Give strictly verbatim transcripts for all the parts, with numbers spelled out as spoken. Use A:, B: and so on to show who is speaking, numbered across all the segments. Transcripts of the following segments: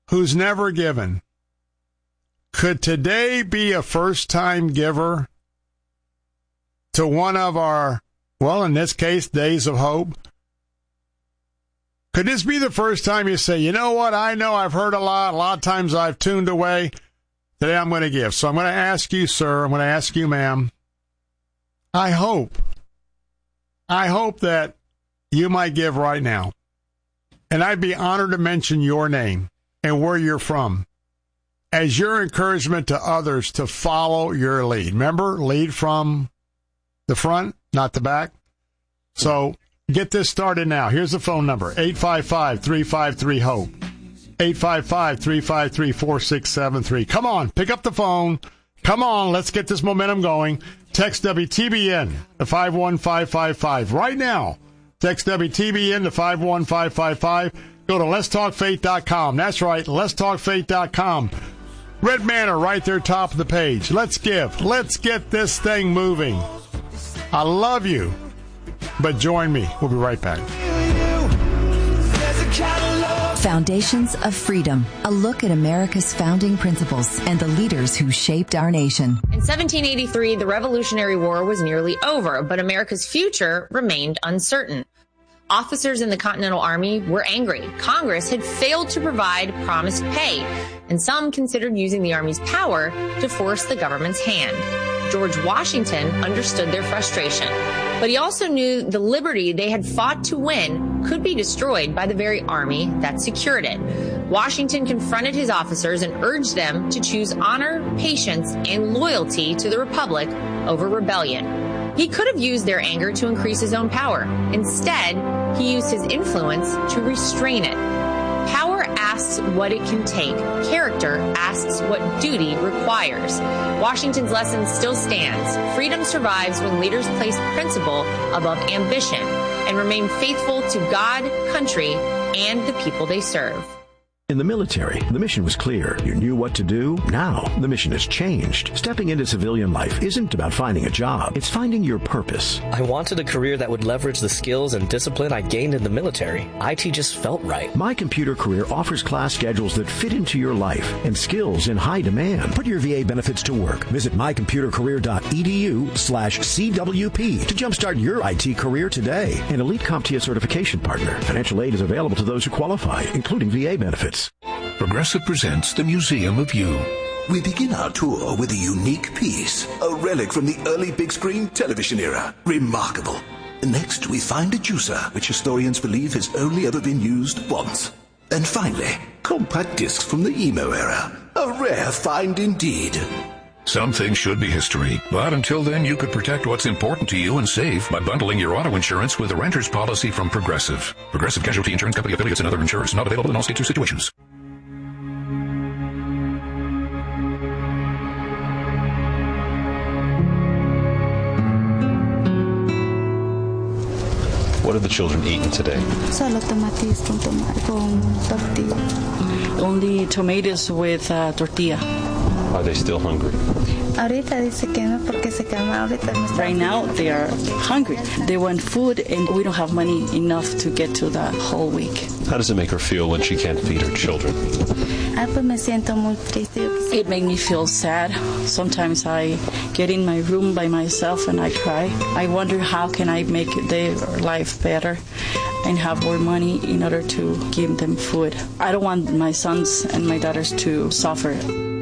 A: who's never given, could today be a first-time giver to one of our, well, in this case, Days of Hope? Could this be the first time you say, you know what, I know I've heard a lot, a lot of times I've tuned away. Today I'm going to give. So I'm going to ask you, sir, I'm going to ask you, ma'am, I hope, I hope that you might give right now. And I'd be honored to mention your name and where you're from as your encouragement to others to follow your lead. Remember, lead from the front, not the back. So get this started now. Here's the phone number, eight five five, three five three, HOPE, eight five five, three five three, four six seven three. Come on, pick up the phone. Come on, let's get this momentum going. Text W T B N to five one five five five right now. Text W T B N to five one five five five. Go to lets talk faith dot com. That's right, lets talk faith dot com. Red banner right there, top of the page. Let's give. Let's get this thing moving. I love you, but join me. We'll be right back.
B: Foundations of Freedom, a look at America's founding principles and the leaders who shaped our nation.
C: In seventeen eighty-three, the Revolutionary War was nearly over, but America's future remained uncertain. Officers in the Continental Army were angry. Congress had failed to provide promised pay, and some considered using the Army's power to force the government's hand. George Washington understood their frustration, but he also knew the liberty they had fought to win could be destroyed by the very army that secured it. Washington confronted his officers and urged them to choose honor, patience, and loyalty to the Republic over rebellion. He could have used their anger to increase his own power. Instead, he used his influence to restrain it. Power asks what it can take. Character asks what duty requires. Washington's lesson still stands. Freedom survives when leaders place principle above ambition and remain faithful to God, country, and the people they serve.
D: In the military, the mission was clear. You knew what to do. Now, the mission has changed. Stepping into civilian life isn't about finding a job. It's finding your purpose.
E: I wanted a career that would leverage the skills and discipline I gained in the military. I T just felt right.
D: My Computer Career offers class schedules that fit into your life and skills in high demand. Put your V A benefits to work. Visit my computer career dot e d u slash C W P to jumpstart your I T career today. An elite CompTIA certification partner. Financial aid is available to those who qualify, including V A benefits.
F: Progressive presents the Museum of You.
G: We begin our tour with a unique piece, a relic from the early big screen television era. Remarkable. Next, we find a juicer, which historians believe has only ever been used once. And finally, compact discs from the emo era. A rare find indeed.
F: Some things should be history, but until then you could protect what's important to you and save by bundling your auto insurance with a renter's policy from Progressive. Progressive Casualty Insurance Company affiliates and other insurers. Not available in all states or situations.
H: What are the children eating today?
I: Solo tomates con, toma- con tortilla. Only tomatoes with uh, tortilla.
H: Are they still hungry?
I: Right now, they are hungry. They want food, and we don't have money enough to get to the whole week.
H: How does it make her feel when she can't feed her children?
I: It makes me feel sad. Sometimes I get in my room by myself and I cry. I wonder how can I make their life better and have more money in order to give them food. I don't want my sons and my daughters to suffer.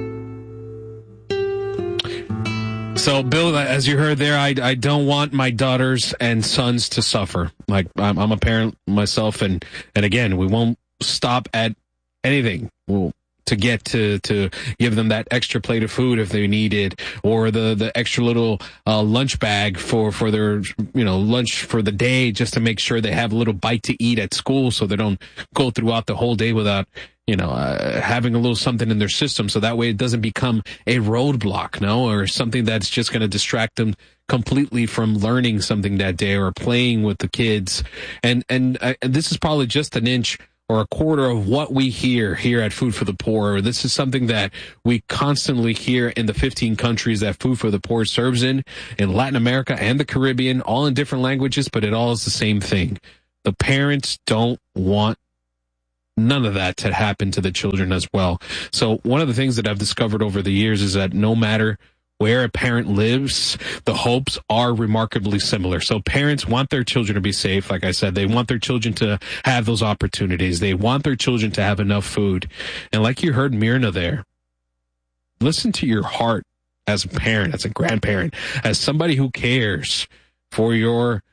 J: So, Bill, as you heard there, I, I don't want my daughters and sons to suffer. Like, I'm, I'm a parent myself, and, and again, we won't stop at anything. We'll to get to, to give them that extra plate of food if they need it, or the, the extra little uh, lunch bag for, for their, you know, lunch for the day, just to make sure they have a little bite to eat at school so they don't go throughout the whole day without, you know, uh, having a little something in their system. So that way it doesn't become a roadblock, no, or something that's just going to distract them completely from learning something that day or playing with the kids. And, and, uh, and this is probably just an inch or a quarter of what we hear here at Food for the Poor. This is something that we constantly hear in the fifteen countries that Food for the Poor serves in, in Latin America and the Caribbean, all in different languages, but it all is the same thing. The parents don't want none of that to happen to the children as well. So one of the things that I've discovered over the years is that no matter where a parent lives, the hopes are remarkably similar. So parents want their children to be safe. Like I said, they want their children to have those opportunities. They want their children to have enough food. And like you heard Myrna there, listen to your heart as a parent, as a grandparent, as somebody who cares for your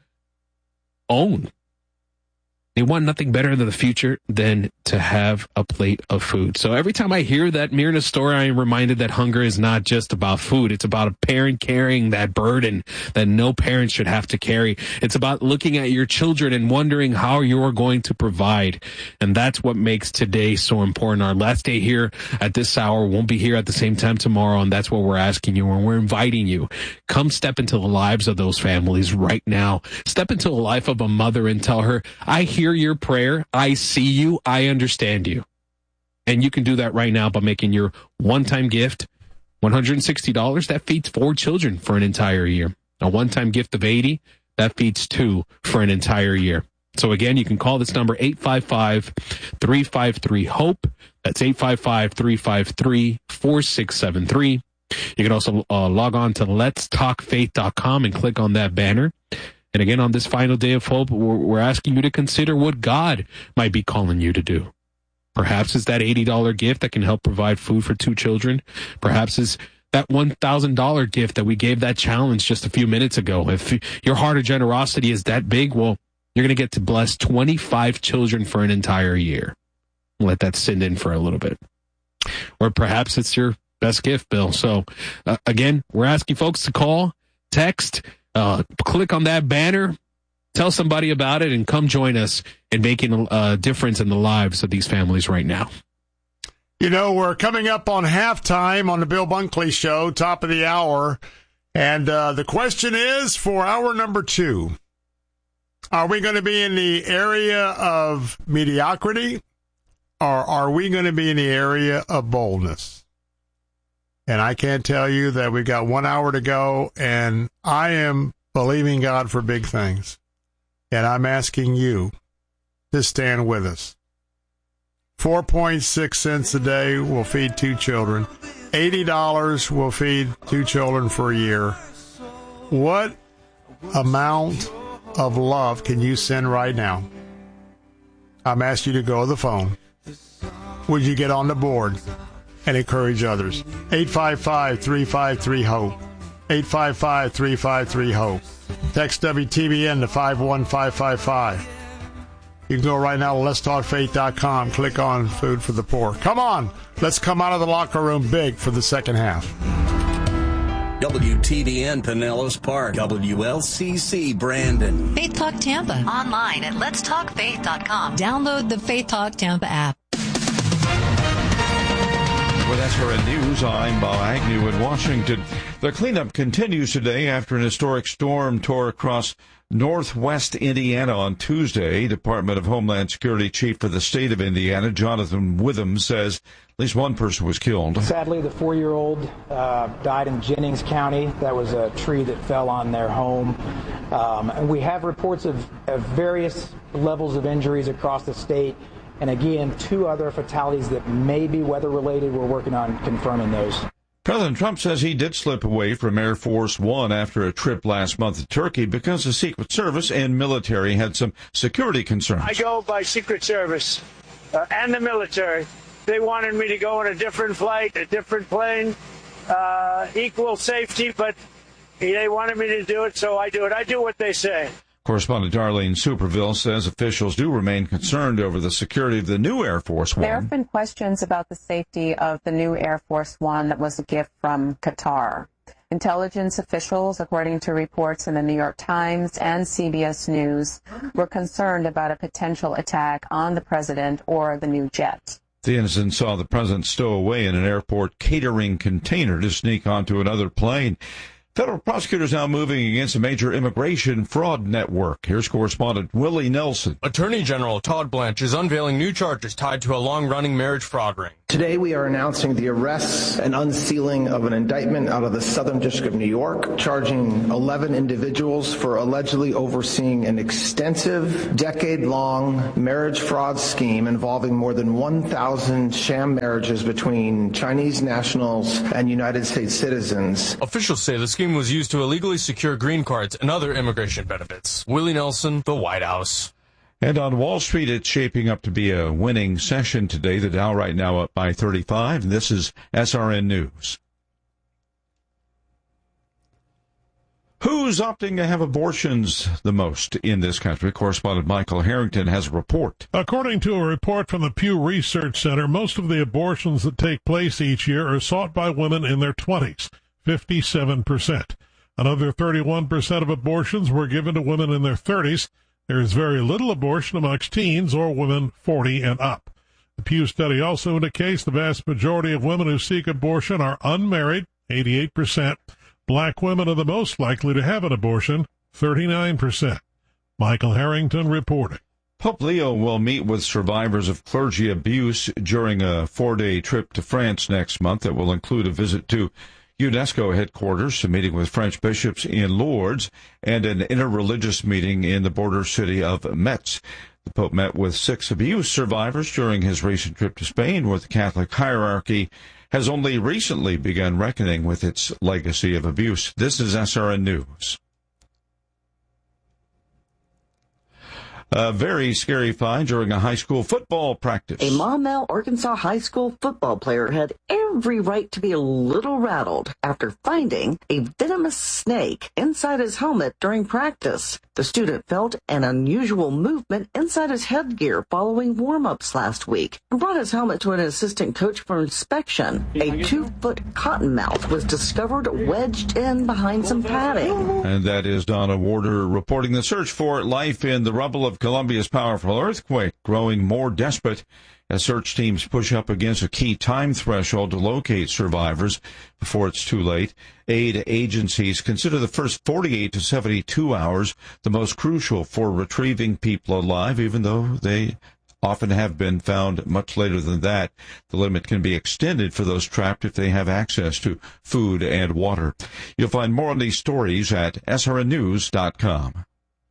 J: own. They want nothing better in the future than to have a plate of food. So every time I hear that Myrna story, I am reminded that hunger is not just about food. It's about a parent carrying that burden that no parent should have to carry. It's about looking at your children and wondering how you're going to provide. And that's what makes today so important. Our last day here at this hour won't be here at the same time tomorrow. And that's what we're asking you, and we're inviting you. Come step into the lives of those families right now. Step into the life of a mother and tell her, I hear your prayer. I see you. I understand you. And you can do that right now by making your one-time gift one hundred sixty dollars. That feeds four children for an entire year. A one-time gift of eighty dollars, that feeds two for an entire year. So again, you can call this number eight five five, three five three, HOPE. That's eight five five, three five three, four six seven three. You can also uh, log on to lets talk faith dot com and click on that banner. And again, on this final day of hope, we're, we're asking you to consider what God might be calling you to do. Perhaps it's that eighty dollars gift that can help provide food for two children. Perhaps it's that one thousand dollars gift that we gave that challenge just a few minutes ago. If your heart of generosity is that big, well, you're going to get to bless twenty-five children for an entire year. Let that sit in for a little bit. Or perhaps it's your best gift, Bill. So, uh, again, we're asking folks to call, text, Uh, click on that banner, tell somebody about it, and come join us in making a difference in the lives of these families right now.
A: You know, we're coming up on halftime on the Bill Bunkley Show, top of the hour. And uh, the question is, for hour number two, are we going to be in the area of mediocrity, or are we going to be in the area of boldness? And I can't tell you that we've got one hour to go, and I am believing God for big things. And I'm asking you to stand with us. four point six cents a day will feed two children. eighty dollars will feed two children for a year. What amount of love can you send right now? I'm asking you to go to the phone. Would you get on the board and encourage others? eight five five, three five three, HOPE. eight five five, three five three, HOPE. Text W T B N to five one five five five. You can go right now to lets talk faith dot com. Click on Food for the Poor. Come on. Let's come out of the locker room big for the second half.
K: W T B N Pinellas Park, W L C C Brandon.
L: Faith Talk Tampa. Online at lets talk faith dot com. Download the Faith Talk Tampa app.
M: With S R N News, I'm Bob Agnew in Washington. The cleanup continues today after an historic storm tore across northwest Indiana on Tuesday. Department of Homeland Security Chief for the state of Indiana, Jonathan Witham, says at least one person was killed.
N: Sadly, the four-year-old uh, died in Jennings County. That was a tree that fell on their home. Um, and we have reports of, of various levels of injuries across the state. And again, two other fatalities that may be weather-related. We're working on confirming those.
M: President Trump says he did slip away from Air Force One after a trip last month to Turkey because the Secret Service and military had some security concerns.
O: I go by Secret Service uh, and the military. They wanted me to go on a different flight, a different plane, uh, equal safety, but they wanted me to do it, so I do it. I do what they say.
M: Correspondent Darlene Superville says officials do remain concerned over the security of the new Air Force One.
P: There have been questions about the safety of the new Air Force One that was a gift from Qatar. Intelligence officials, according to reports in the New York Times and C B S News, were concerned about a potential attack on the president or the new jet.
M: The incident saw the president stow away in an airport catering container to sneak onto another plane. Federal prosecutors now moving against a major immigration fraud network. Here's correspondent Willie Nelson.
Q: Attorney General Todd Blanche is unveiling new charges tied to a long-running marriage fraud ring. Today we are announcing the arrests and unsealing of an indictment out of the Southern District of New York, charging eleven individuals for allegedly overseeing an extensive, decade-long marriage fraud scheme involving more than one thousand sham marriages between Chinese nationals and United States citizens.
R: Officials say the scheme was used to illegally secure green cards and other immigration benefits. Willie Nelson, The White House.
M: And on Wall Street, it's shaping up to be a winning session today. The Dow right now up by thirty-five. And this is S R N News. Who's opting to have abortions the most in this country? Correspondent Michael Harrington has a report.
S: According to a report from the Pew Research Center, most of the abortions that take place each year are sought by women in their twenties, fifty-seven percent. Another thirty-one percent of abortions were given to women in their thirties. There is very little abortion amongst teens or women forty and up. The Pew study also indicates the vast majority of women who seek abortion are unmarried, eighty-eight percent. Black women are the most likely to have an abortion, thirty-nine percent. Michael Harrington reporting.
M: Pope Leo will meet with survivors of clergy abuse during a four-day trip to France next month that will include a visit to UNESCO headquarters, a meeting with French bishops in Lourdes, and an interreligious meeting in the border city of Metz. The Pope met with six abuse survivors during his recent trip to Spain, where the Catholic hierarchy has only recently begun reckoning with its legacy of abuse. This is S R N News. A very scary find during a high school football practice.
T: A Maumelle, Arkansas high school football player had every right to be a little rattled after finding a venomous snake inside his helmet during practice. The student felt an unusual movement inside his headgear following warm-ups last week and brought his helmet to an assistant coach for inspection. A two-foot cottonmouth was discovered wedged in behind some padding.
M: And that is Donna Warder reporting. The search for life in the rubble of Colombia's powerful earthquake growing more desperate as search teams push up against a key time threshold to locate survivors before it's too late. Aid agencies consider the first forty-eight to seventy-two hours the most crucial for retrieving people alive, even though they often have been found much later than that. The limit can be extended for those trapped if they have access to food and water. You'll find more on these stories at S R N news dot com.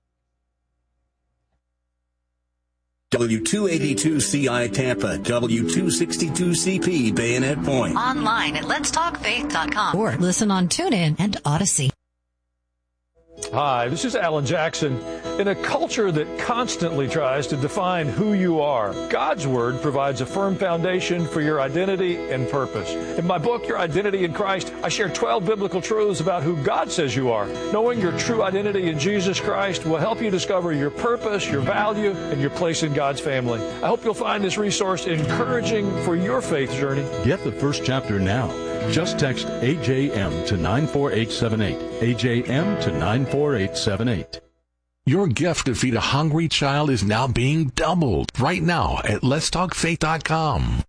K: W two eighty-two C I Tampa, W two sixty-two C P Bayonet Point.
L: Online at lets talk faith dot com.
U: Or listen on TuneIn and Odyssey.
V: Hi, this is Alan Jackson. In a culture that constantly tries to define who you are, God's Word provides a firm foundation for your identity and purpose. In my book, Your Identity in Christ, I share twelve biblical truths about who God says you are. Knowing your true identity in Jesus Christ will help you discover your purpose, your value, and your place in God's family. I hope you'll find this resource encouraging for your faith journey.
W: Get the first chapter now. Just text A J M to nine four eight seven eight. A J M to nine four eight seven eight.
F: Your gift to feed a hungry child is now being doubled right now at lets talk faith dot com.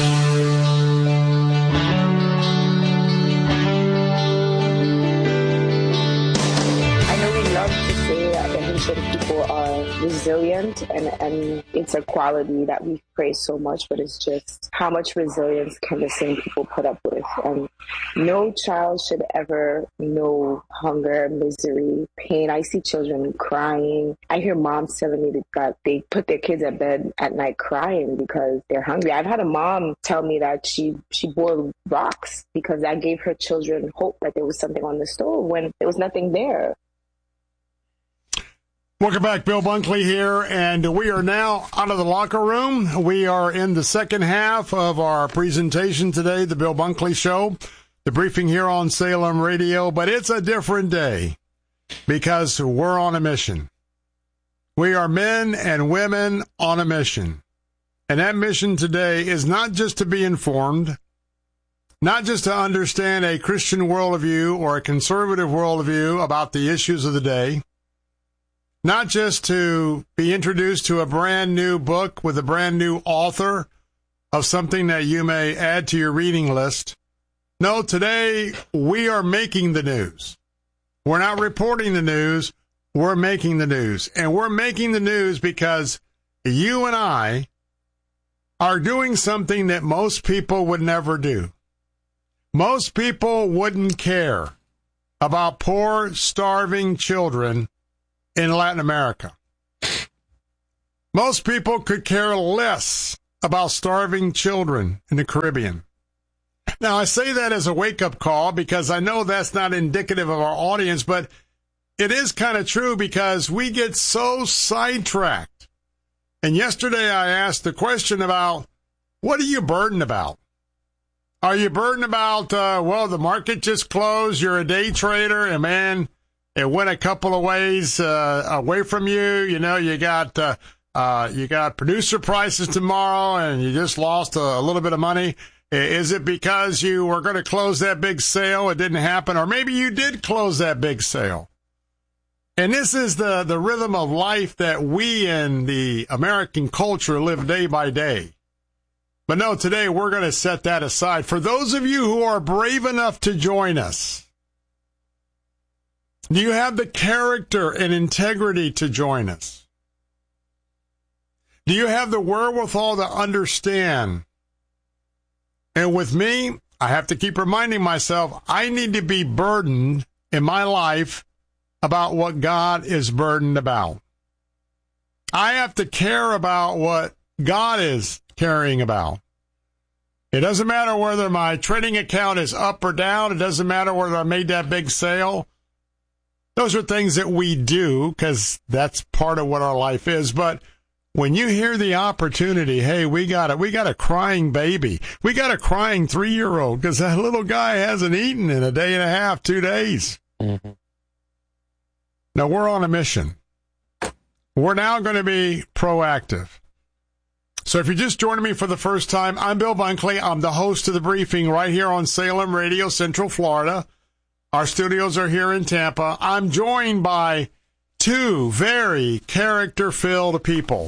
X: People are resilient, and, and it's a quality that we praise so much, but it's just how much resilience can the same people put up with. And no child should ever know hunger, misery, pain. I see children crying. I hear moms telling me that they put their kids at bed at night crying because they're hungry. I've had a mom tell me that she, she bore rocks because that gave her children hope that there was something on the stove when there was nothing there.
A: Welcome back. Bill Bunkley here, and we are now out of the locker room. We are in the second half of our presentation today, the Bill Bunkley Show, the briefing here on Salem Radio, but it's a different day because we're on a mission. We are men and women on a mission, and that mission today is not just to be informed, not just to understand a Christian worldview or a conservative worldview about the issues of the day, not just to be introduced to a brand new book with a brand new author of something that you may add to your reading list. No, today we are making the news. We're not reporting the news. We're making the news. And we're making the news because you and I are doing something that most people would never do. Most people wouldn't care about poor, starving children in Latin America. Most people could care less about starving children in the Caribbean. Now, I say that as a wake-up call because I know that's not indicative of our audience, but it is kind of true because we get so sidetracked. And yesterday I asked the question about, what are you burdened about? Are you burdened about, uh, well, the market just closed, you're a day trader, and man, it went a couple of ways uh, away from you. You know, you got uh, uh, you got producer prices tomorrow, and you just lost a, a little bit of money. Is it because you were going to close that big sale, it didn't happen, or maybe you did close that big sale? And this is the, the rhythm of life that we in the American culture live day by day. But no, today we're going to set that aside. For those of you who are brave enough to join us, do you have the character and integrity to join us? Do you have the wherewithal to understand? And with me, I have to keep reminding myself, I need to be burdened in my life about what God is burdened about. I have to care about what God is caring about. It doesn't matter whether my trading account is up or down. It doesn't matter whether I made that big sale. Those are things that we do because that's part of what our life is. But when you hear the opportunity, hey, we got a, we got a crying baby. We got a crying three-year-old because that little guy hasn't eaten in a day and a half, two days. Mm-hmm. Now, we're on a mission. We're now going to be proactive. So if you're just joining me for the first time, I'm Bill Bunkley. I'm the host of The Briefing right here on Salem Radio, Central Florida. Our studios are here in Tampa. I'm joined by two very character-filled people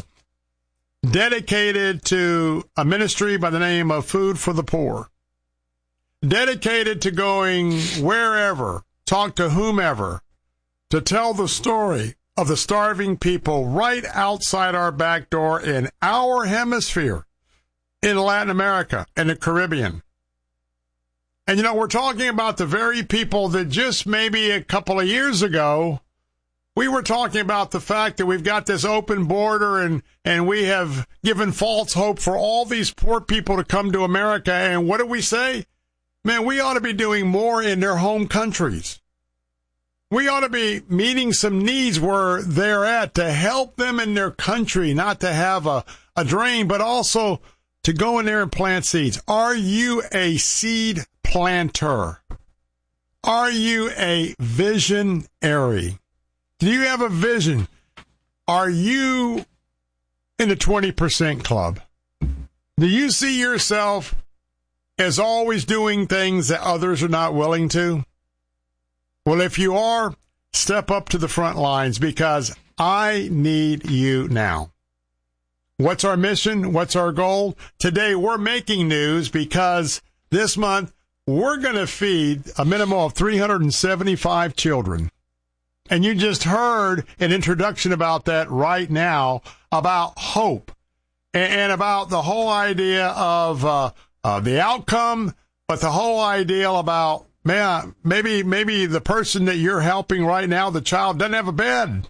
A: dedicated to a ministry by the name of Food for the Poor, dedicated to going wherever, talk to whomever, to tell the story of the starving people right outside our back door in our hemisphere, in Latin America and the Caribbean. And, you know, we're talking about the very people that just maybe a couple of years ago, we were talking about the fact that we've got this open border and, and we have given false hope for all these poor people to come to America. And what do we say? Man, we ought to be doing more in their home countries. We ought to be meeting some needs where they're at to help them in their country, not to have a, a drain, but also to go in there and plant seeds. Are you a seed planter? Are you a visionary? Do you have a vision? Are you in the twenty percent club? Do you see yourself as always doing things that others are not willing to? Well, if you are, step up to the front lines because I need you now. What's our mission? What's our goal? Today, we're making news because this month, we're going to feed a minimum of three hundred seventy-five children. And you just heard an introduction about that right now, about hope and about the whole idea of uh, uh, the outcome, but the whole idea about, man, maybe maybe the person that you're helping right now, the child, doesn't have a bed,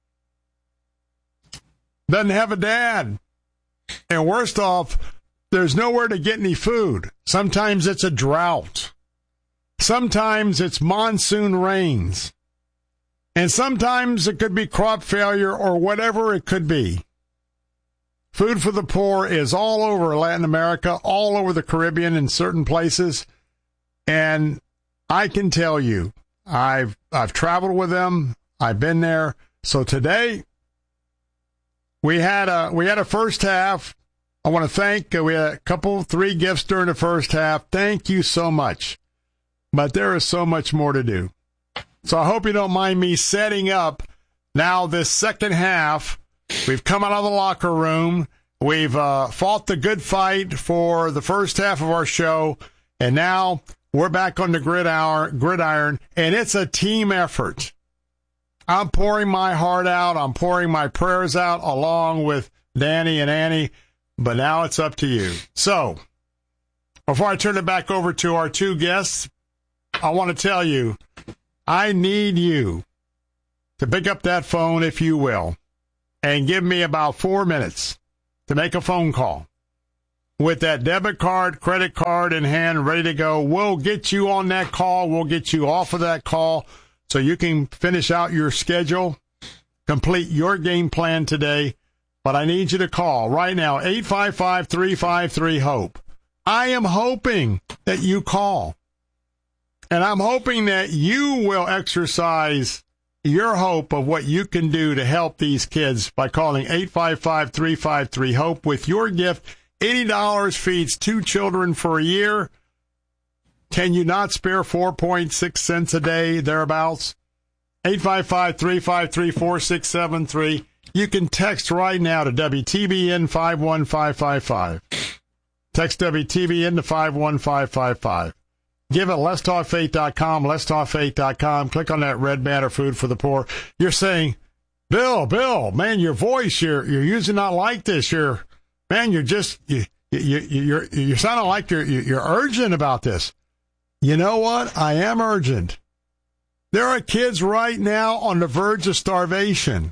A: doesn't have a dad. And worst off, there's nowhere to get any food. Sometimes it's a drought. Sometimes it's monsoon rains. And sometimes it could be crop failure or whatever it could be. Food for the Poor is all over Latin America, all over the Caribbean in certain places. And I can tell you, I've I've traveled with them. I've been there. So today, we had a we had a first half. I want to thank, uh, we had a couple, three gifts during the first half. Thank you so much. But there is so much more to do. So I hope you don't mind me setting up now this second half. We've come out of the locker room. We've uh, fought the good fight for the first half of our show. And now we're back on the gridiron, gridiron, and it's a team effort. I'm pouring my heart out. I'm pouring my prayers out along with Danny and Annie. but now it's up to you. So, before I turn it back over to our two guests, I want to tell you, I need you to pick up that phone, if you will, and give me about four minutes to make a phone call. With that debit card, credit card in hand, ready to go, we'll get you on that call. We'll get you off of that call so you can finish out your schedule, complete your game plan today. But I need you to call right now, eight five five, three five three, HOPE. I am hoping that you call. And I'm hoping that you will exercise your hope of what you can do to help these kids by calling eight five five, three five three, HOPE with your gift. eighty dollars feeds two children for a year. Can you not spare four point six cents a day, thereabouts? eight five five, three five three, four six seven three. You can text right now to W T B N five one five five five. Text W T B N to five one five five five. Give it lets talk faith dot com, lets talk faith dot com. Click on that red banner, Food for the Poor. You're saying, Bill, Bill, man, your voice, you're you're usually not like this. You're, man, you're just, you, you, you, you're, you're sounding like you're, you're urgent about this. You know what? I am urgent. There are kids right now on the verge of starvation.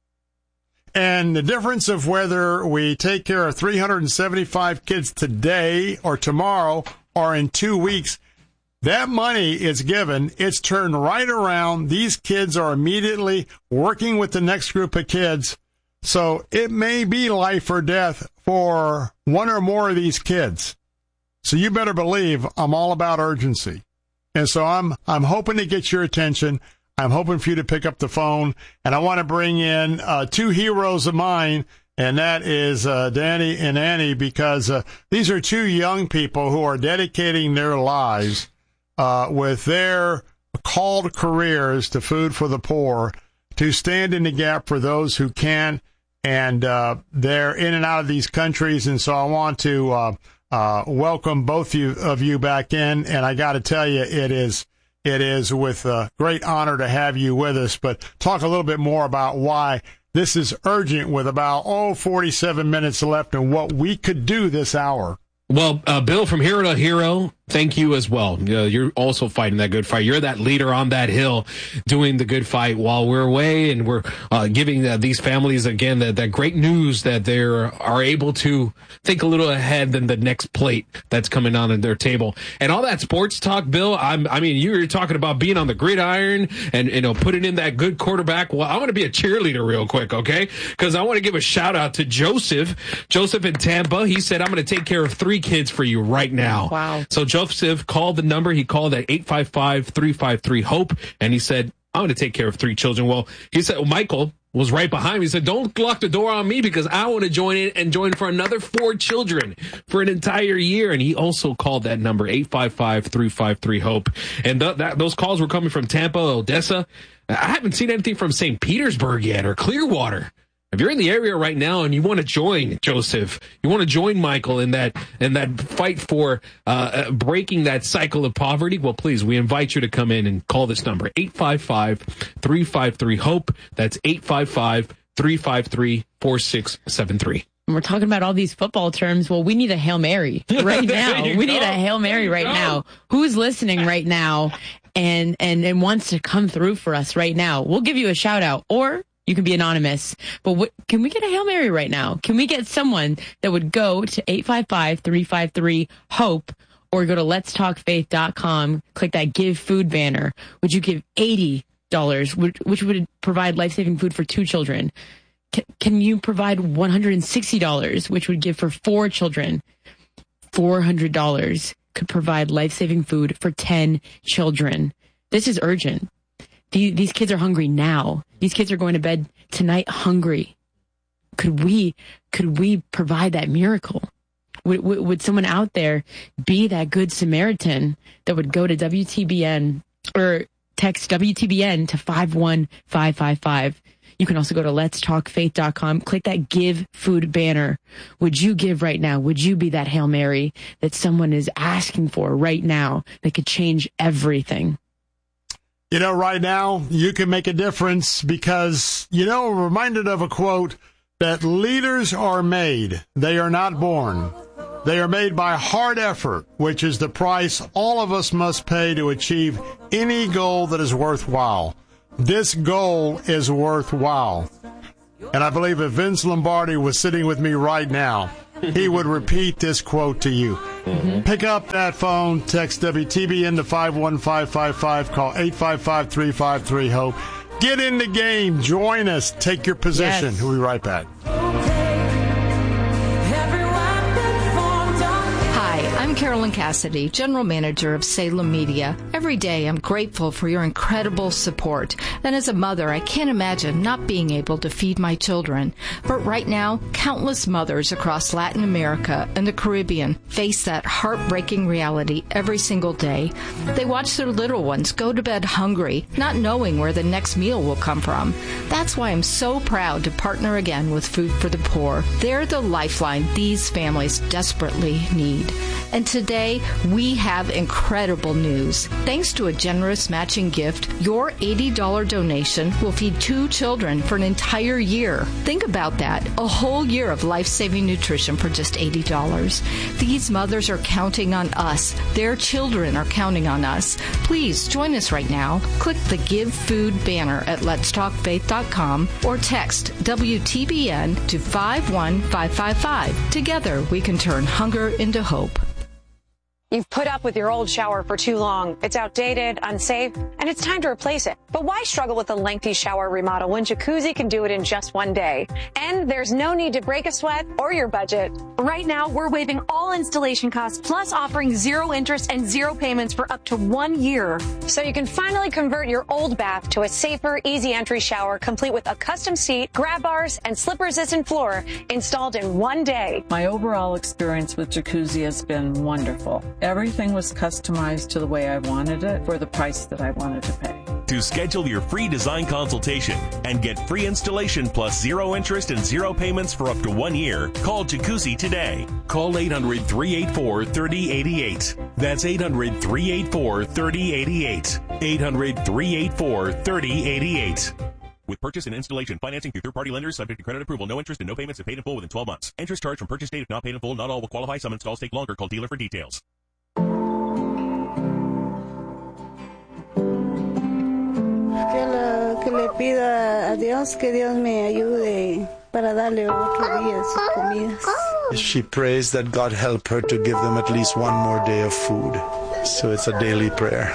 A: And the difference of whether we take care of three hundred seventy-five kids today or tomorrow or in two weeks, that money is given. It's turned right around. These kids are immediately working with the next group of kids. So it may be life or death for one or more of these kids. So you better believe I'm all about urgency. And so I'm I'm hoping to get your attention. I'm hoping for you to pick up the phone. And I want to bring in uh, two heroes of mine, and that is uh, Danny and Annie, because uh, these are two young people who are dedicating their lives uh, with their called careers to Food for the Poor to stand in the gap for those who can. And uh, they're in and out of these countries. And so I want to uh, uh, welcome both you, of you back in. And I got to tell you, it is it is with uh, great honor to have you with us. But talk a little bit more about why this is urgent with about, oh, forty-seven minutes left and what we could do this hour.
J: Well, uh, Bill, from hero to hero, thank you as well. Uh, you're also fighting that good fight. You're that leader on that hill doing the good fight while we're away, and we're uh, giving uh, these families, again, that, that great news that they are able to think a little ahead than the next plate that's coming on at their table. And all that sports talk, Bill, I'm, I mean, you were talking about being on the gridiron and, you know, putting in that good quarterback. Well, I want to be a cheerleader real quick, okay? Because I want to give a shout out to Joseph. Joseph in Tampa, he said, I'm going to take care of three kids for you right now.
B: Wow.
J: So Joseph called the number. He called at eight five five, three five three, HOPE, and he said, I'm going to take care of three children. Well, he said, well, Michael was right behind me. He said, don't lock the door on me because I want to join in and join for another four children for an entire year. And he also called that number, eight five five, three five three, HOPE. And th- that, those calls were coming from Tampa, Odessa. I haven't seen anything from Saint Petersburg yet or Clearwater. If you're in the area right now and you want to join Joseph, you want to join Michael in that in that fight for uh, breaking that cycle of poverty, well, please, we invite you to come in and call this number, eight five five, three five three, HOPE. That's eight five five, three five three, four six seven three.
B: And we're talking about all these football terms. Well, we need a Hail Mary right now. We go. need a Hail Mary right go. now. Who's listening right now and, and, and wants to come through for us right now? We'll give you a shout out, or you can be anonymous, but what, can we get a Hail Mary right now? Can we get someone that would go to eight five five, three five three, HOPE or go to lets talk faith dot com, click that Give Food banner? Would you give eighty dollars, which, which would provide life-saving food for two children? Can, can you provide one hundred sixty dollars, which would give for four children? four hundred dollars could provide life-saving food for ten children. This is urgent. These, these kids are hungry now. These kids are going to bed tonight hungry. Could we, could we provide that miracle? Would, would, would someone out there be that good Samaritan that would go to W T B N or text W T B N to five one five five five? You can also go to lets talk faith dot com, click that Give Food banner. Would you give right now? Would you be that Hail Mary that someone is asking for right now that could change everything?
A: You know, right now, you can make a difference because, you know, reminded of a quote that leaders are made. They are not born. They are made by hard effort, which is the price all of us must pay to achieve any goal that is worthwhile. This goal is worthwhile. And I believe if Vince Lombardi was sitting with me right now, he would repeat this quote to you. Mm-hmm. Pick up that phone, text W T B N to five one five five five, call eight five five, three five three, HOPE. Get in the game. Join us. Take your position.
B: Yes.
A: We'll be right back.
C: I'm Carolyn Cassidy, General Manager of Salem Media. Every day I'm grateful for your incredible support. And as a mother, I can't imagine not being able to feed my children. But right now, countless mothers across Latin America and the Caribbean face that heartbreaking reality every single day. They watch their little ones go to bed hungry, not knowing where the next meal will come from. That's why I'm so proud to partner again with Food for the Poor. They're the lifeline these families desperately need. And today, we have incredible news. Thanks to a generous matching gift, your eighty dollars donation will feed two children for an entire year. Think about that, a whole year of life-saving nutrition for just eighty dollars. These mothers are counting on us. Their children are counting on us. Please join us right now. Click the Give Food banner at lets talk faith dot com or text W T B N to five one five five five. Together, we can turn hunger into hope.
D: You've put up with your old shower for too long. It's outdated, unsafe, and it's time to replace it. But why struggle with a lengthy shower remodel when Jacuzzi can do it in just one day? And there's no need to break a sweat or your budget. Right now, we're waiving all installation costs, plus offering zero interest and zero payments for up to one year. So you can finally convert your old bath to a safer, easy entry shower, complete with a custom seat, grab bars, and slip-resistant floor installed in one day.
E: My overall experience with Jacuzzi has been wonderful. Everything was customized to the way I wanted it for the price that I wanted to pay.
G: To schedule your free design consultation and get free installation plus zero interest and zero payments for up to one year, call Jacuzzi today. Call eight hundred, three eight four, three oh eight eight. That's eight hundred, three eight four, three oh eight eight. eight hundred, three eight four, three oh eight eight. With purchase and installation financing through third-party lenders, subject to credit approval, no interest and no payments if paid in full within twelve months. Interest charged from purchase date if not paid in full. Not all will qualify. Some installs take longer. Call dealer for details.
Y: Que, la, que le pida a Dios que Dios me ayude para darle otro día sus comidas.
Z: She prays that God help her to give them at least one more day of food. So it's a daily prayer.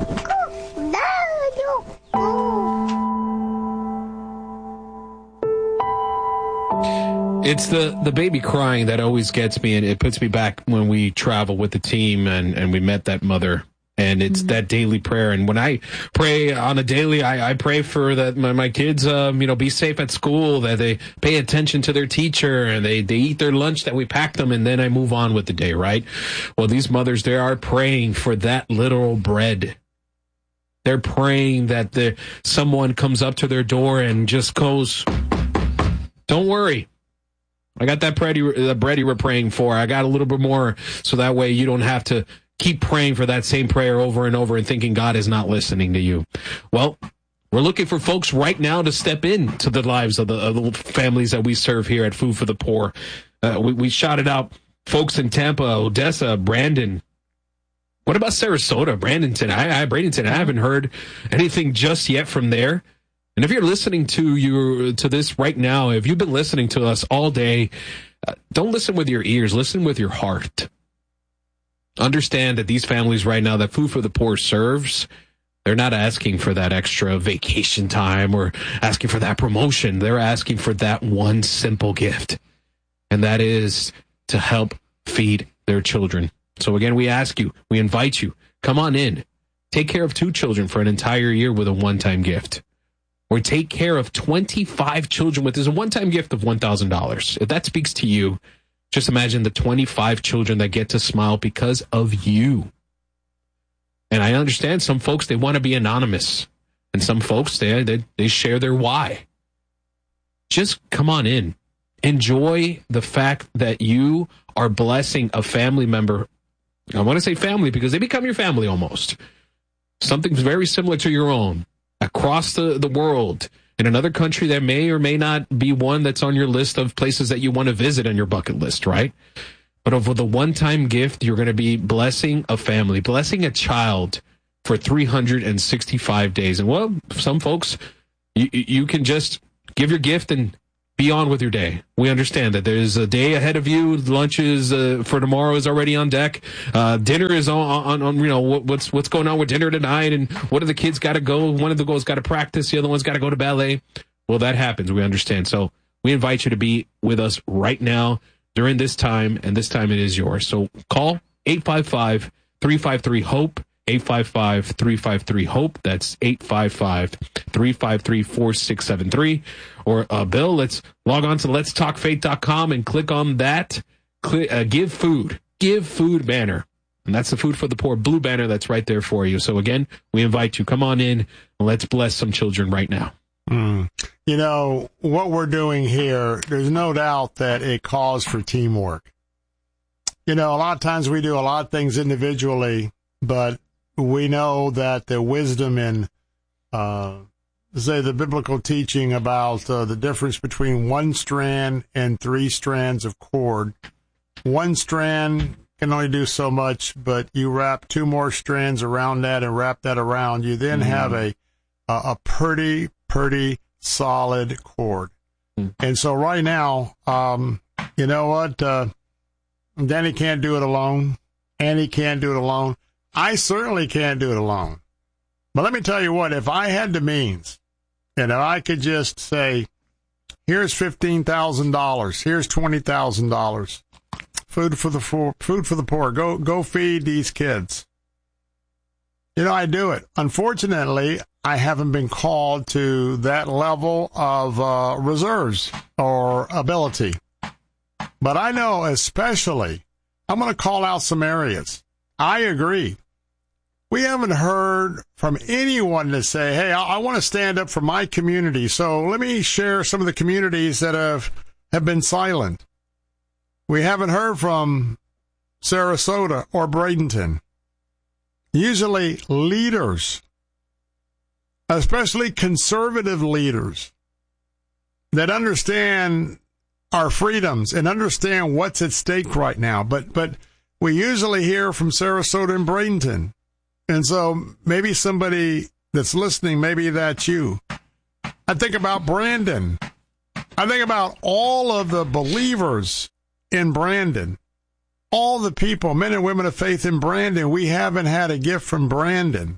J: It's the, the baby crying that always gets me, and it puts me back when we travel with the team and, and we met that mother. And it's mm-hmm. that daily prayer. And when I pray on a daily, I, I pray for that my, my kids, um, you know, be safe at school, that they pay attention to their teacher, and they, they eat their lunch that we pack them, and then I move on with the day, right? Well, these mothers, they are praying for that literal bread. They're praying that the, someone comes up to their door and just goes, don't worry. I got that bread, you, the bread you were praying for. I got a little bit more, so that way you don't have to keep praying for that same prayer over and over and thinking God is not listening to you. Well, we're looking for folks right now to step into the lives of the, of the families that we serve here at Food for the Poor. Uh, we, we shouted out folks in Tampa, Odessa, Brandon. What about Sarasota, Bradenton? I, I, Bradenton, I haven't heard anything just yet from there. And if you're listening to you to this right now, if you've been listening to us all day, uh, don't listen with your ears, listen with your heart. Understand that these families right now that Food for the Poor serves, they're not asking for that extra vacation time or asking for that promotion. They're asking for that one simple gift, and that is to help feed their children. So again, we ask you, we invite you, come on in, take care of two children for an entire year with a one-time gift. Or take care of twenty-five children with this a one-time gift of one thousand dollars. If that speaks to you, just imagine the twenty-five children that get to smile because of you. And I understand some folks, they want to be anonymous. And some folks, they, they, they share their why. Just come on in. Enjoy the fact that you are blessing a family member. I want to say family because they become your family almost. Something very similar to your own. Across the, the world, in another country that may or may not be one that's on your list of places that you want to visit on your bucket list, right? But over the one-time gift, you're going to be blessing a family, blessing a child for three hundred sixty-five days. And, well, some folks, you, you can just give your gift and be on with your day. We understand that there's a day ahead of you. Lunch is uh, for tomorrow is already on deck. Uh, dinner is on, on, on, you know, what, what's what's going on with dinner tonight, and what do the kids got to go? One of the girls got to practice. The other one's got to go to ballet. Well, that happens. We understand. So we invite you to be with us right now during this time, and this time it is yours. So call eight five five, three five three, HOPE, eight five five, three five three, HOPE. That's eight five five, three five three, four six seven three. Or, uh, Bill, let's log on to lets talk faith dot com and click on that. Click, uh, give food. Give food banner. And that's the Food for the Poor blue banner that's right there for you. So, again, we invite you. Come on in and let's bless some children right now.
A: Mm. You know, what we're doing here, there's no doubt that it calls for teamwork. You know, a lot of times we do a lot of things individually, but we know that the wisdom in, uh, say, the biblical teaching about uh, the difference between one strand and three strands of cord. One strand can only do so much, but you wrap two more strands around that and wrap that around. You then mm-hmm. have a, a a pretty, pretty solid cord. Mm-hmm. And so right now, um, you know what? Uh, Danny can't do it alone. Annie can't do it alone. I certainly can't do it alone. But let me tell you what, if I had the means, and if I could just say, here's fifteen thousand dollars, here's twenty thousand dollars, food for the poor, food for the poor, go go feed these kids. You know, I do it. Unfortunately, I haven't been called to that level of uh, reserves or ability. But I know especially, I'm going to call out some areas. I agree. We haven't heard from anyone to say, hey, I, I want to stand up for my community. So let me share some of the communities that have, have been silent. We haven't heard from Sarasota or Bradenton. Usually leaders, especially conservative leaders, that understand our freedoms and understand what's at stake right now. But, but we usually hear from Sarasota and Bradenton. And so maybe somebody that's listening, maybe that's you. I think about Brandon. I think about all of the believers in Brandon, all the people, men and women of faith in Brandon. We haven't had a gift from Brandon.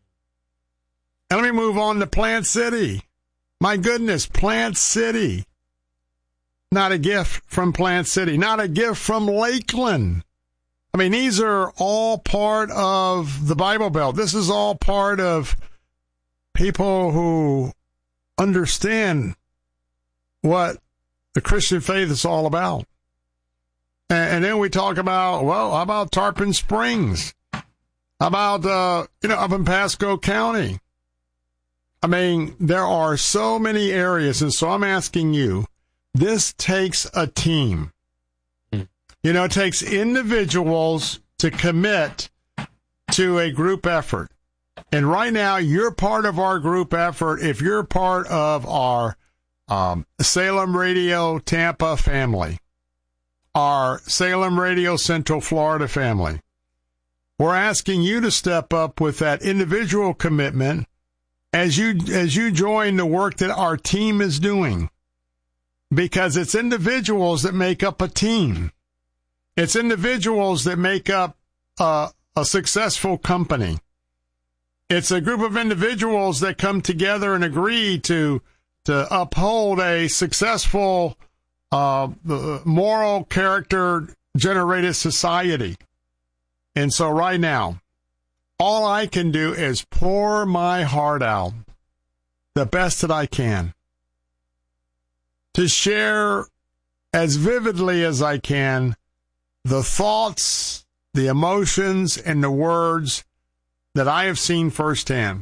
A: And let me move on to Plant City. My goodness, Plant City. Not a gift from Plant City. Not a gift from Lakeland. I mean, these are all part of the Bible Belt. This is all part of people who understand what the Christian faith is all about. And, and then we talk about, well, how about Tarpon Springs? How about, uh, you know, up in Pasco County? I mean, there are so many areas, and so I'm asking you, this takes a team. You know, it takes individuals to commit to a group effort. And right now, you're part of our group effort if you're part of our um, Salem Radio Tampa family, our Salem Radio Central Florida family. We're asking you to step up with that individual commitment as you as you join the work that our team is doing, because it's individuals that make up a team. It's individuals that make up uh, a successful company. It's a group of individuals that come together and agree to to uphold a successful, uh, moral character generated society. And so right now, all I can do is pour my heart out the best that I can to share as vividly as I can the thoughts, the emotions, and the words that I have seen firsthand.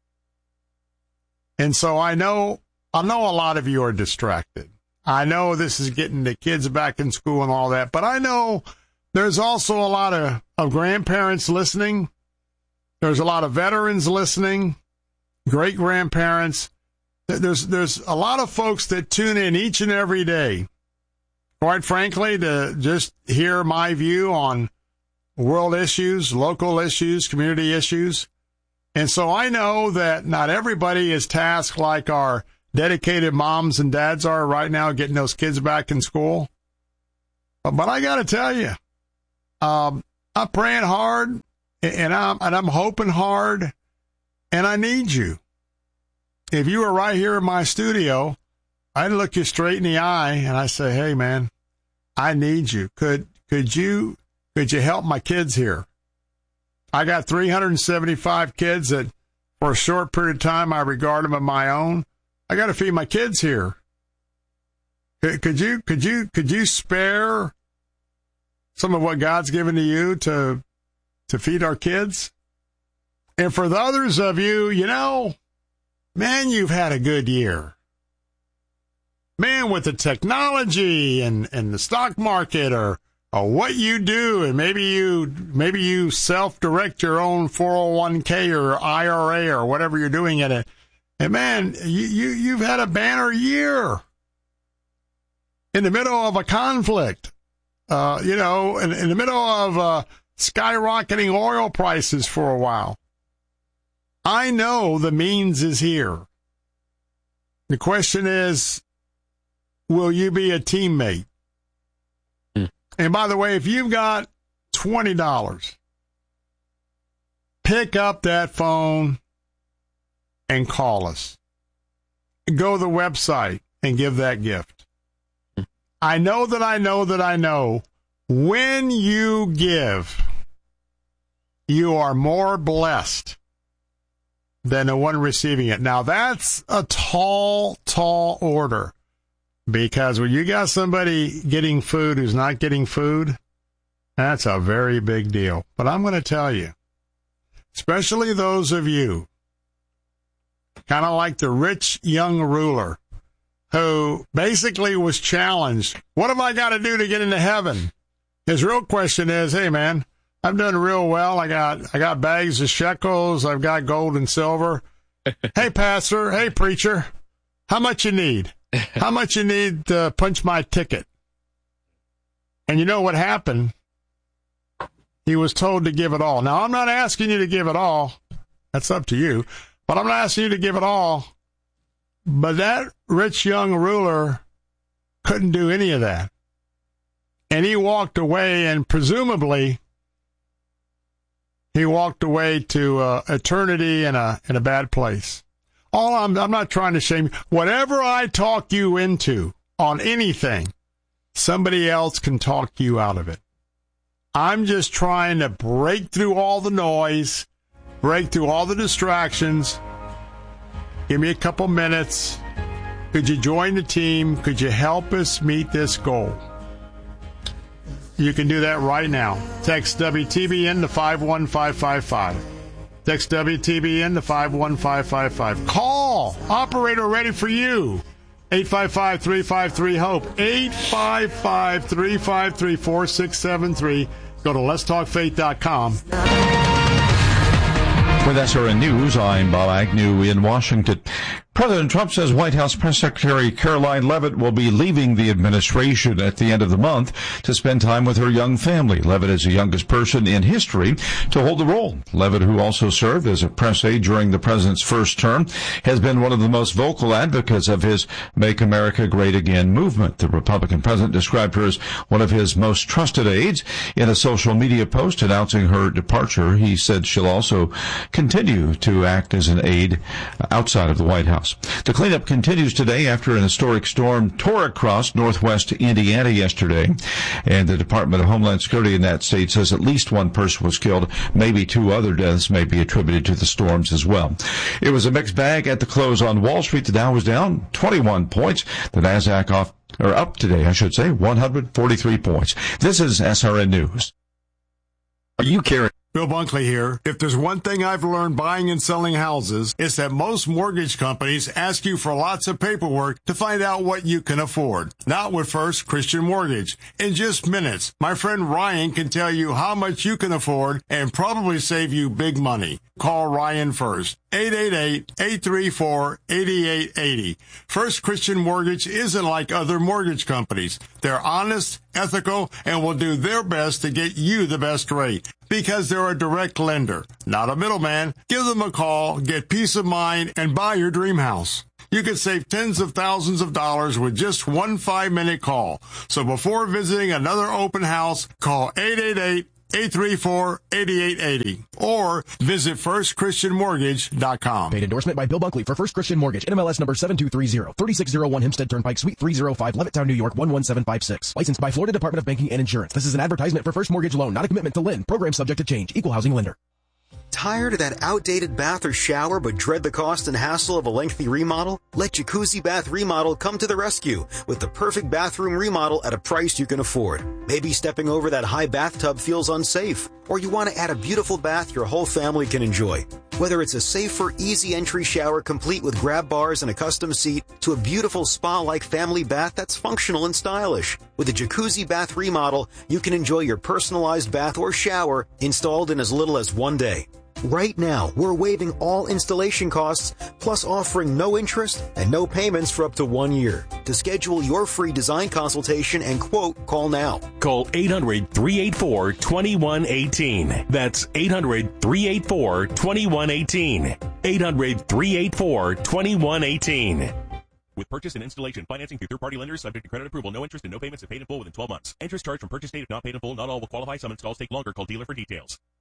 A: And so I know, I know a lot of you are distracted. I know this is getting the kids back in school and all that, but I know there's also a lot of, of grandparents listening. There's a lot of veterans listening, great-grandparents. There's there's a lot of folks that tune in each and every day, quite frankly, to just hear my view on world issues, local issues, community issues. And so I know that not everybody is tasked like our dedicated moms and dads are right now, getting those kids back in school. But, but I got to tell you, um, I'm praying hard, and I'm, and I'm hoping hard, and I need you. If you were right here in my studio, I'd look you straight in the eye, and I say, hey, man, I need you. Could could you could you help my kids here? I got three hundred seventy-five kids that, for a short period of time, I regard them as my own. I got to feed my kids here. Could, could you could you could you spare some of what God's given to you to to feed our kids? And for the others of you, you know, man, you've had a good year. Man, with the technology and, and the stock market, or or what you do, and maybe you maybe you self-direct your own four oh one k or I R A or whatever you're doing in it. And man, you, you, you've had a banner year in the middle of a conflict, uh, you know, in, in the middle of uh, skyrocketing oil prices for a while. I know the means is here. The question is, will you be a teammate? Hmm. And by the way, if you've got twenty dollars, pick up that phone and call us. Go to the website and give that gift. I know that I know that I know when you give, you are more blessed than the one receiving it. Now, that's a tall, tall order, because when you got somebody getting food who's not getting food, that's a very big deal. But I'm going to tell you, especially those of you kind of like the rich young ruler who basically was challenged, what have I got to do to get into heaven? His real question is, hey, man, I'm doing real well. I got I got bags of shekels. I've got gold and silver. Hey, pastor. Hey, preacher. How much you need? How much you need to punch my ticket? And you know what happened? He was told to give it all. Now, I'm not asking you to give it all. That's up to you. But I'm not asking you to give it all. But that rich young ruler couldn't do any of that. And he walked away, and presumably he walked away to uh, eternity in a in a bad place. All I'm I'm not trying to shame you. Whatever I talk you into on anything, somebody else can talk you out of it. I'm just trying to break through all the noise, break through all the distractions. Give me a couple minutes. Could you join the team? Could you help us meet this goal? You can do that right now. Text W T B N to five one five five five. Text W T B N to five one five five five. Call. Operator ready for you. eight five five, three five three, HOPE. eight five five, three five three, four six seven three. Go to lets talk faith dot com.
M: With S R N News, I'm Bob Agnew in Washington. President Trump says White House Press Secretary Caroline Leavitt will be leaving the administration at the end of the month to spend time with her young family. Leavitt is the youngest person in history to hold the role. Leavitt, who also served as a press aide during the president's first term, has been one of the most vocal advocates of his Make America Great Again movement. The Republican president described her as one of his most trusted aides. In a social media post announcing her departure, he said she'll also continue to act as an aide outside of the White House. The cleanup continues today after an historic storm tore across northwest Indiana yesterday, and the Department of Homeland Security in that state says at least one person was killed. Maybe two other deaths may be attributed to the storms as well. It was a mixed bag at the close on Wall Street. The Dow was down twenty-one points. The Nasdaq off, or up today, I should say, one hundred forty-three points. This is S R N News.
A: Are you carrying? Bill Bunkley here. If there's one thing I've learned buying and selling houses, it's that most mortgage companies ask you for lots of paperwork to find out what you can afford. Not with First Christian Mortgage. In just minutes, my friend Ryan can tell you how much you can afford and probably save you big money. call Ryan first. eight eight eight, eight three four, eight eight eight zero. First Christian Mortgage isn't like other mortgage companies. They're honest, ethical, and will do their best to get you the best rate because they're a direct lender, not a middleman. Give them a call, get peace of mind, and buy your dream house. You could save tens of thousands of dollars with just one five-minute call. So before visiting another open house, call eight eight eight, eight three four, eight eight eight zero or visit first christian mortgage dot com.
H: Paid endorsement by Bill Bunkley for First Christian Mortgage, N M L S number seven two three zero, thirty-six oh one Hempstead Turnpike, Suite three oh five, Levittown, New York one one seven five six. Licensed by Florida Department of Banking and Insurance. This is an advertisement for First Mortgage Loan, not a commitment to lend. Program subject to change. Equal housing lender.
I: Tired of that outdated bath or shower but dread the cost and hassle of a lengthy remodel? Let Jacuzzi Bath Remodel come to the rescue with the perfect bathroom remodel at a price you can afford. Maybe stepping over that high bathtub feels unsafe, or you want to add a beautiful bath your whole family can enjoy. Whether it's a safer, easy entry shower complete with grab bars and a custom seat to a beautiful spa-like family bath that's functional and stylish. With a Jacuzzi Bath Remodel, you can enjoy your personalized bath or shower installed in as little as one day. Right now, we're waiving all installation costs, plus offering no interest and no payments for up to one year. To schedule your free design consultation and quote, call now.
G: Call eight hundred, three eight four, two one one eight. That's eight hundred, three eight four, two one one eight. eight hundred, three eight four, two one one eight. With purchase and installation financing through third-party lenders subject to credit approval, no interest and no payments if paid in full within twelve months. Interest charged from purchase date if not paid in full. Not all will qualify. Some installs take longer. Call dealer for details.